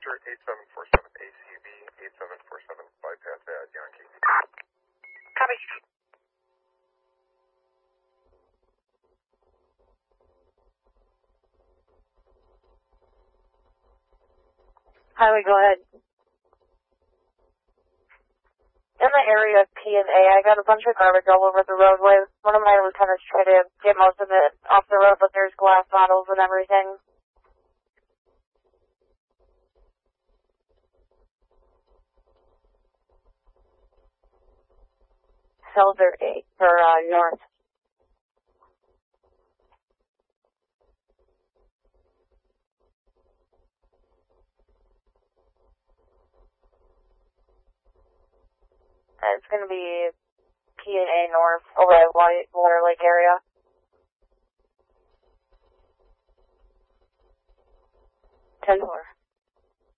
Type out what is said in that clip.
Roger, 8747 ACV, 8747 bypass at Yankee. Copy. Highway, go ahead. In the area of P&A, I got a bunch of garbage all over the roadway. One of my lieutenants tried to get most of it off the road, but there's glass bottles and everything. Felder 8, or north. It's going to be P&A north over at Water Lake area. 10-4.